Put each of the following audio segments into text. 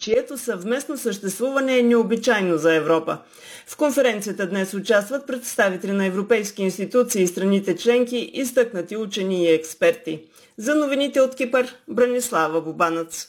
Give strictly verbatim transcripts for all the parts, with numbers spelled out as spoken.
чието съвместно съществуване е необичайно за Европа. В конференцията днес участват представители на европейски институции и страните членки, изтъкнати учени и експерти. За новините от Кипър, Бранислава Бубанец.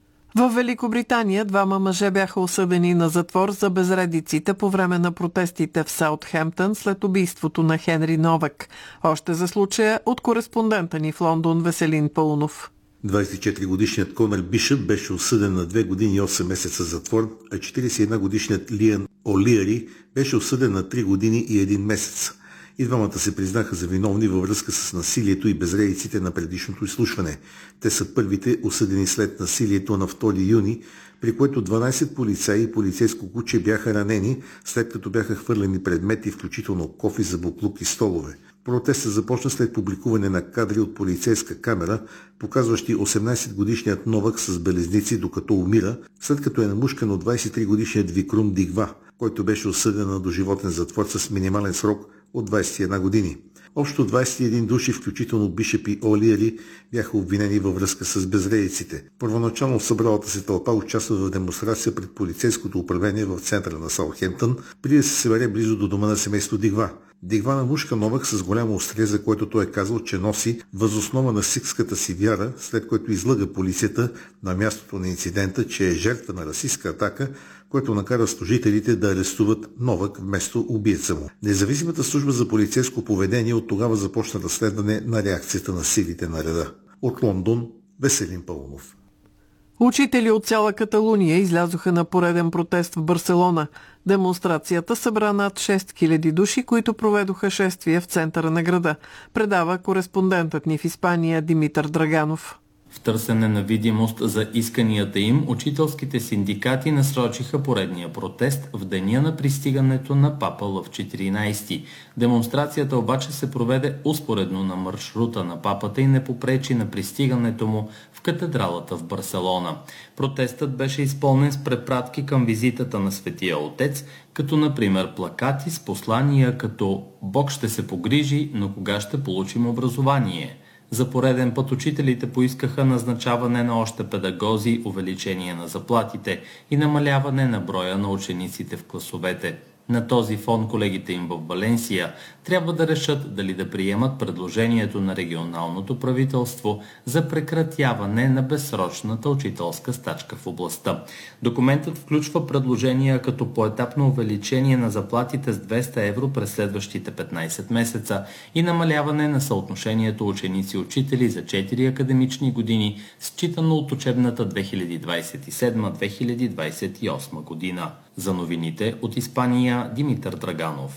В Великобритания двама мъже бяха осъдени на затвор за безредиците по време на протестите в Саутхемптън след убийството на Хенри Новак. Още за случая от кореспондента ни в Лондон Веселин Паунов. двадесет и четири годишният Конър Бишъп беше осъден на две години и осем месеца затвор, а четиридесет и една годишният Лиан О'Лиари беше осъден на три години и един месец. И двамата се признаха за виновни във връзка с насилието и безредиците на предишното изслушване. Те са първите осъдени след насилието на втори юни, при което дванадесет полицаи и полицейско куче бяха ранени, след като бяха хвърлени предмети, включително кофи за буклук и столове. Протестът започна след публикуване на кадри от полицейска камера, показващи осемнадесетгодишният Новак с белезници, докато умира, след като е намушкан от двадесет и три годишният Викрум Дигва, който беше осъден на доживотен затвор с минимален срок от двадесет и една години. Общо двадесет и един души, включително Бишъп и О'Лиари, бяха обвинени във връзка с безредиците. Първоначално събралата се тълпа участва в демонстрация пред полицейското управление в центъра на Саутхемптън, преди да се събере близо до дома на семейство Дигва. Дигва намушка Новак с голямо острие, за което той е казал, че носи възоснова на сикхската си вяра, след което излъга полицията на мястото на инцидента, че е жертва на расистска атака, което накара служителите да арестуват Новак вместо убиеца му. Независимата служба за полицейско поведение от тогава започна разследване на реакцията на силите на реда. От Лондон, Веселин Паунов. Учители от цяла Каталуния излязоха на пореден протест в Барселона. Демонстрацията събра над шест хиляди души, които проведоха шествие в центъра на града. Предава кореспондентът ни в Испания Димитър Драганов. В търсене на видимост за исканията им, учителските синдикати насрочиха поредния протест в деня на пристигането на папа Лъв четиринадесети. Демонстрацията обаче се проведе успоредно на маршрута на папата и не попречи на пристигането му в катедралата в Барселона. Протестът беше изпълнен с препратки към визитата на Светия Отец, като например плакати с послания като «Бог ще се погрижи, но кога ще получим образование?». За пореден път учителите поискаха назначаване на още педагози, увеличение на заплатите и намаляване на броя на учениците в класовете. На този фон колегите им в Валенсия трябва да решат дали да приемат предложението на регионалното правителство за прекратяване на безсрочната учителска стачка в областта. Документът включва предложения като поетапно увеличение на заплатите с двеста евро през следващите петнадесет месеца и намаляване на съотношението ученици-учители за четири академични години, считано от учебната две хиляди двадесет и седма - две хиляди двадесет и осма година. За новините от Испания Димитър Драганов.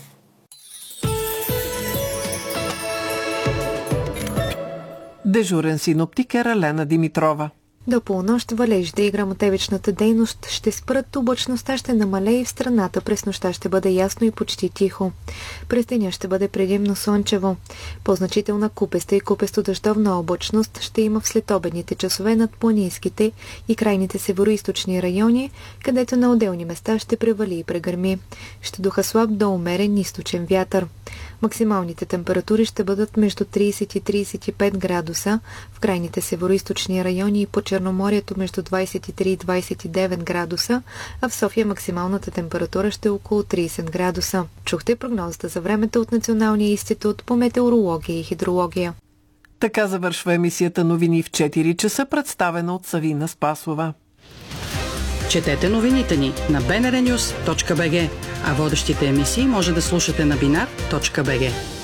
Дежурен синоптик е Ралена Димитрова. До полунощ валежите и гръмотевичната дейност ще спрат, облачността ще намалее и в страната през нощта ще бъде ясно и почти тихо. През деня ще бъде предимно слънчево. По-значителна купеста и купесто-дъждовна облачност ще има в следобедните часове над планинските и крайните североизточни райони, където на отделни места ще превали и прегърми. Ще духа слаб до умерен източен вятър. Максималните температури ще бъдат между тридесет и тридесет и пет градуса, в крайните североизточни райони и по Черноморието между двадесет и три и двадесет и девет градуса, а в София максималната температура ще е около тридесет градуса. Чухте прогнозата за времето от Националния институт по метеорология и хидрология. Така завършва емисията новини в четири часа, представена от Савина Спасова. Четете новините ни на би ен ар нюз точка би джи, а водещите емисии може да слушате на бинар точка би джи.